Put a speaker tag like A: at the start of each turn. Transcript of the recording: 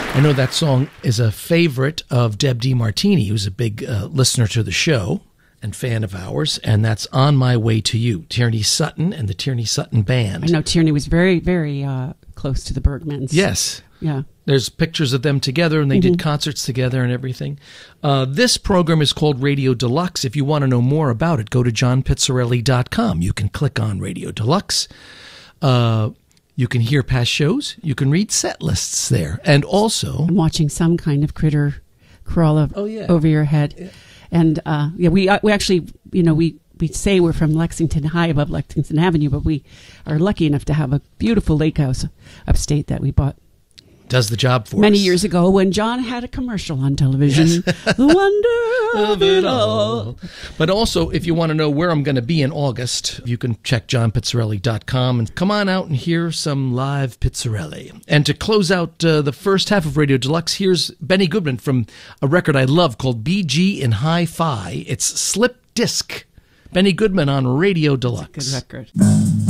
A: I know that song is a favorite of Deb DiMartini, who's a big listener to the show and fan of ours, and that's On My Way to You, Tierney Sutton and the Tierney Sutton Band.
B: I know Tierney was very, very close to the Bergmans.
A: Yes.
B: Yeah.
A: There's pictures of them together, and they did concerts together and everything. This program is called Radio Deluxe. If you want to know more about it, go to johnpizzarelli.com. You can click on Radio Deluxe. You can hear past shows. You can read set lists there. And also...
B: I'm watching some kind of critter crawl over your head.
A: Yeah.
B: And we actually, we say we're from Lexington, high above Lexington Avenue, but we are lucky enough to have a beautiful lake house upstate that we bought.
A: Does the job for
B: many
A: us.
B: years ago when John had a commercial on television. Yes. The wonder of it all.
A: But also, if you want to know where I'm going to be in August, you can check johnpizzarelli.com and come on out and hear some live Pizzarelli. And to close out the first half of Radio Deluxe, here's Benny Goodman from a record I love called BG in Hi-Fi. It's Slip Disc. Benny Goodman on Radio Deluxe.
B: That's a good record.